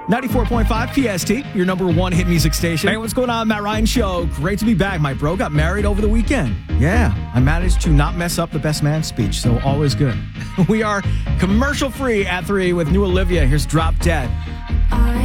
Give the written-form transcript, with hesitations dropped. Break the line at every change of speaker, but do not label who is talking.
94.5 PST, your number one hit music station. Hey, what's going on? Matt Ryan Show. Great to be back. My bro got married over the weekend. Yeah, I managed to not mess up the best man speech, so always good. We are commercial free at 3 with new Olivia. Here's Drop Dead.